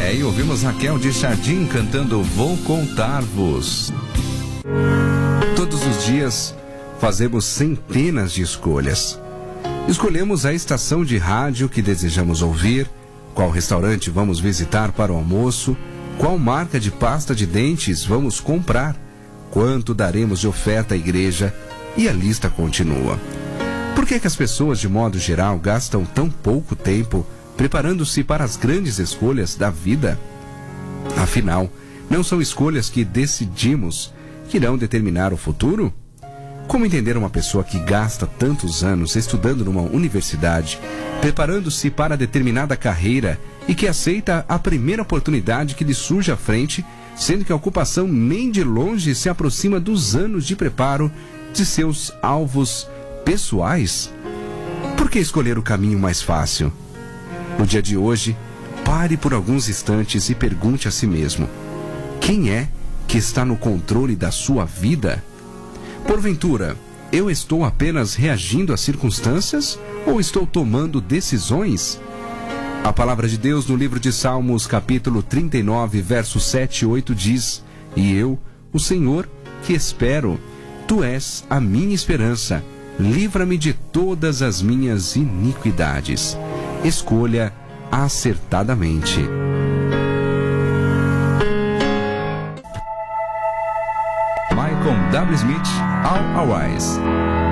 E ouvimos Raquel de Jardim cantando Vou Contar-vos. Todos os dias fazemos centenas de escolhas. Escolhemos a estação de rádio que desejamos ouvir, qual restaurante vamos visitar para o almoço, qual marca de pasta de dentes vamos comprar, quanto daremos de oferta à igreja, e a lista continua. Por que as pessoas, de modo geral, gastam tão pouco tempo preparando-se para as grandes escolhas da vida? Afinal, não são escolhas que decidimos que irão determinar o futuro? Como entender uma pessoa que gasta tantos anos estudando numa universidade, preparando-se para determinada carreira e que aceita a primeira oportunidade que lhe surge à frente, sendo que a ocupação nem de longe se aproxima dos anos de preparo de seus alvos pessoais? Por que escolher o caminho mais fácil? No dia de hoje, pare por alguns instantes e pergunte a si mesmo: quem é que está no controle da sua vida? Porventura, eu estou apenas reagindo às circunstâncias ou estou tomando decisões? A palavra de Deus no livro de Salmos, capítulo 39, versos 7 e 8 diz: E eu, o Senhor, que espero, tu és a minha esperança, livra-me de todas as minhas iniquidades. Escolha acertadamente. Michael W. Smith, All Arise.